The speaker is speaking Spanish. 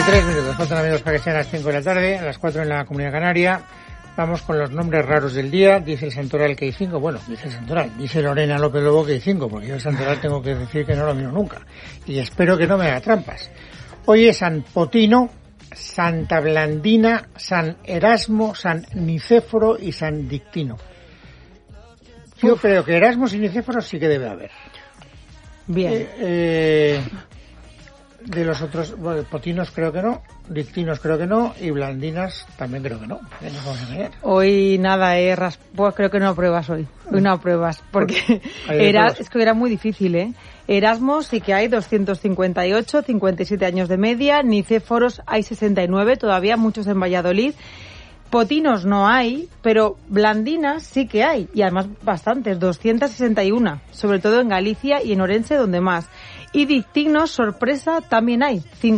3 minutos, faltan amigos para que sean las 5 de la tarde, a las 4 en la Comunidad Canaria. Vamos con los nombres raros del día. Dice el santoral que hay 5. Bueno, dice el santoral. Dice Lorena López Lobo que hay 5, porque yo el santoral tengo que decir que no lo miro nunca. Y espero que no me haga trampas. Hoy es San Potino, Santa Blandina, San Erasmo, San Nicéforo y San Dictino. Yo creo que Erasmos y Nicéforos sí que debe haber. Bien. De los otros, bueno, Potinos creo que no, Dictinos creo que no, y Blandinas también creo que no. Hoy nada, pues creo que no apruebas hoy. Hoy no apruebas, porque es que era muy difícil, ¿eh? Erasmos sí que hay 258, 57 años de media, Nicéforos hay 69, todavía muchos en Valladolid. Potinos no hay, pero Blandinas sí que hay, y además bastantes, 261, sobre todo en Galicia y en Orense, donde más. Y Dictinos, sorpresa, también hay,